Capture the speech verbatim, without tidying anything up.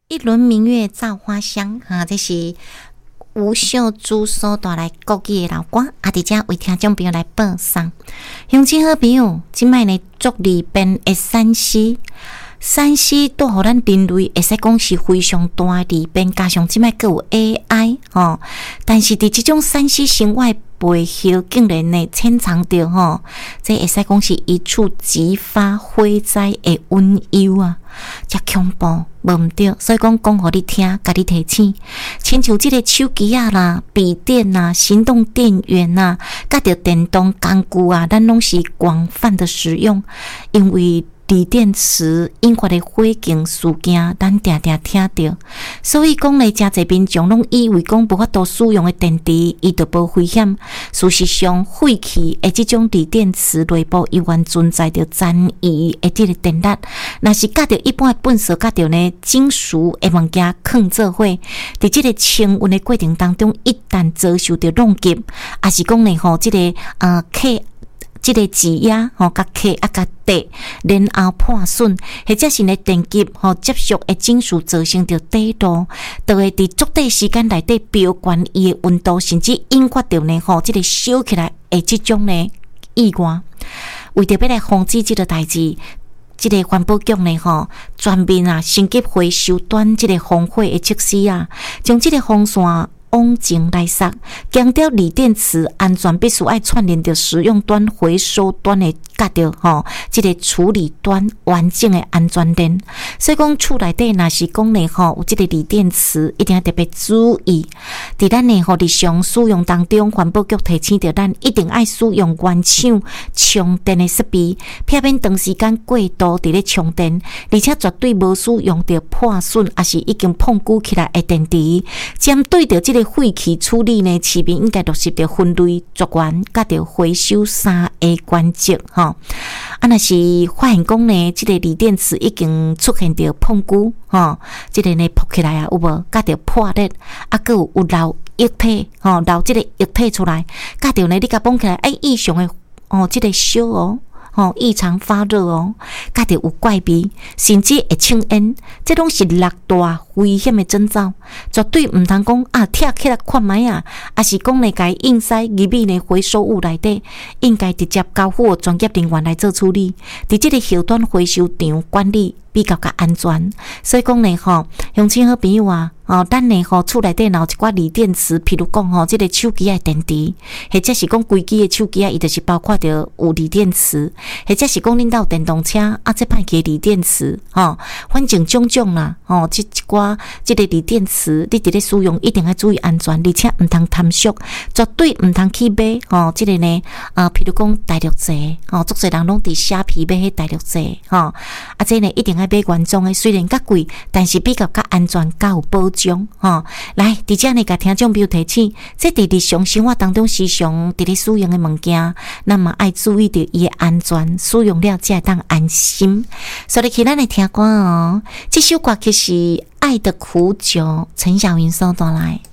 一轮明月照花香哈，这是吴秀珠所带来国语的老歌，啊，伫遮为听众朋友来播送。乡亲好朋友，即摆呢足利边的山西，山西都互咱人类会使讲是非常大的利便，加上即摆佫有 A I 吼，但是伫即种山西生活背后，竟然呢潜藏着吼，这会使讲是一触即发火灾的温幽啊！遮恐怖，无毋对，所以讲讲互你听，甲你提醒，亲像即个手机啊啦、笔电啊、行动电源啊，甲着电动工具啊，咱拢是广泛的使用，因为锂电池引发的火警事件，咱常常听到，所以讲咧，真侪民众拢以为讲无法度使用的电池，伊就无危险。事实上，废弃的即种锂电池内部依然存在着残余的即个电力，若是甲着一般的粪扫，甲着呢金属的物件放做伙，伫即个清运的过程当中，一旦遭受着弄击，也是讲咧吼，即、这个呃客。即个挤压吼，甲客啊甲地，然后破损，或者是呢电极吼接触的金属造成着底度，就会伫足短时间内底飙悬伊的温度，甚至引发着呢吼即个烧起来的即种呢意外。为着要来防止即个代志，即个环保局呢吼全面啊升级回收端即个防火的措施啊，将即个风扇往前来塞，强调锂电池安全必须爱串联着使用端、回收端的甲着吼，即个处理端完整的安全链。所以讲厝内底若是讲呢吼，有即个锂电池，一定要特别注意。伫咱呢吼日常使用当中，环保局提醒着咱一定爱使用原厂充电的设备，避免长时间过度伫咧充电，而且绝对无使用着破损，也是已经碰久起来的电池。针对着即个废弃处理呢，市民应该落实着分类、绝缘，甲着回收三个原则吼。啊，若是发现讲呢，即、这个锂电池已经出现着碰久吼，即、这个呢扑起来啊，有无？甲着破裂，啊，佮有有漏液体吼，漏即个液体出来，甲着呢你甲绑起来，哎，异常的哦，即、这个烧哦。吼，异常发热哦，甲着有怪味，甚至会呛烟，这拢是六大危险的征兆，绝对毋通讲啊，拆起来看卖啊，啊是讲呢，该硬塞入去呢回收物内底，应该直接交付专业人员来做处理，伫即个后端回收场管理比较较安全。所以讲呢，吼，乡亲好朋友啊。哦，咱呢吼厝内底若有一寡锂电池，譬如讲吼，即、这个手机的电池，或者是讲规机的手机啊，伊就是包括着有锂电池，或者是讲恁兜电动车啊，这歹个锂电池，吼、哦，反正种种啦，吼、哦，即一寡即个锂电池，你伫咧使用一定要注意安全，而且毋通贪俗，绝对毋通去买，吼、哦，即、这个呢，啊，譬如讲大陆製，吼、哦，足侪人拢伫蝦皮買迄大陆製，吼、哦，啊，这呢一定要買原裝的，虽然較貴，但是比較較安全，較有保障。吼，来，伫遮呢，甲听众朋友提醒，这伫日常生活当中时常伫咧使用的物件，那么爱注意着伊的安全，使用了才会当安心。所以，起咱来听歌哦，这首歌曲是《爱的苦酒》，陈小云所带来。